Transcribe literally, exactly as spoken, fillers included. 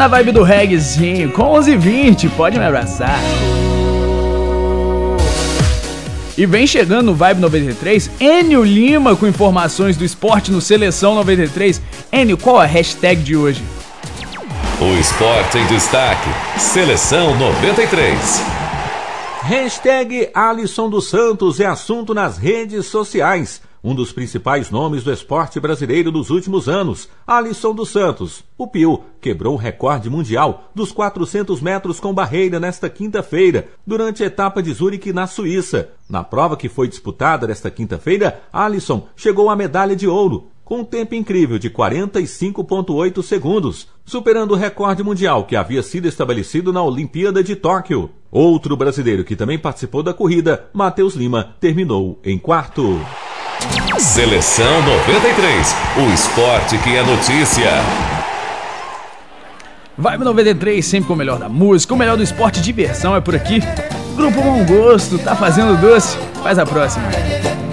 Na vibe do reggaezinho, com onze e vinte, pode me abraçar. E vem chegando no Vibe noventa e três, Enio Lima com informações do esporte no Seleção noventa e três. Enio, qual a hashtag de hoje? O esporte em destaque, Seleção noventa e três. Hashtag Alisson dos Santos é assunto nas redes sociais. Um dos principais nomes do esporte brasileiro dos últimos anos, Alisson dos Santos, o Pio, quebrou o recorde mundial dos quatrocentos metros com barreira nesta quinta-feira, durante a etapa de Zurique, na Suíça. Na prova que foi disputada nesta quinta-feira, Alisson chegou à medalha de ouro, com um tempo incrível de quarenta e cinco vírgula oito segundos, superando o recorde mundial que havia sido estabelecido na Olimpíada de Tóquio. Outro brasileiro que também participou da corrida, Matheus Lima, terminou em quarto. Seleção noventa e três, o esporte que é notícia. Vibe noventa e três, sempre com o melhor da música, o melhor do esporte e diversão é por aqui. Grupo Bom Gosto, tá fazendo doce, faz a próxima.